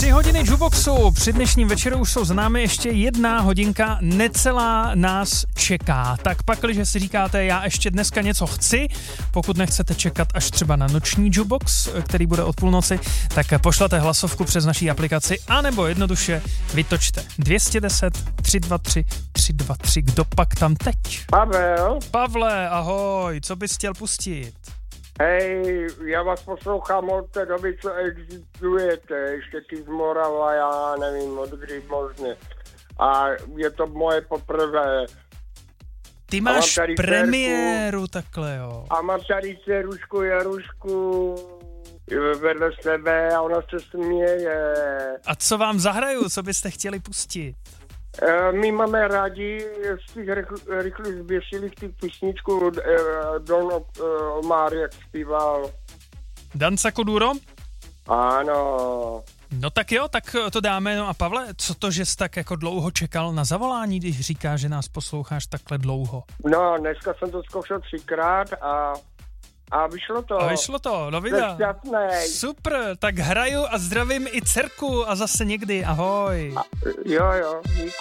3 hodiny Jukeboxu při dnešním večeru už jsou za námi, ještě 1 hodinka necelá nás čeká. Tak pakliže si říkáte, já ještě dneska něco chci, pokud nechcete čekat až třeba na noční Jukebox, který bude od půlnoci, tak pošlete hlasovku přes naší aplikaci, anebo jednoduše vytočte 210 323 323. Kdo pak tam teď? Pavel. Pavle, ahoj, co bys chtěl pustit? Hej, já vás poslouchám od té doby, co existujete, ještě ty z Morava, já nevím, od kdy možně. A je to moje poprvé. Ty máš premiéru takhle, jo. A mám tady dcerušku Jarušku vedle sebe a ona se směje. A co vám zahraju, co byste chtěli pustit? My máme rádi, jestli rychle zběsili v tu písničku Don Omar, jak zpíval. Danza Kuduro? Ano. No tak jo, tak to dáme. No a Pavle, co to, že jsi tak jako dlouho čekal na zavolání, když říkáš, že nás posloucháš takhle dlouho? No, dneska jsem to zkoušel 3krát a vyšlo to. A vyšlo to, no vida. Super, tak hraju a zdravím i dcerku a zase někdy, ahoj. Jo, díky.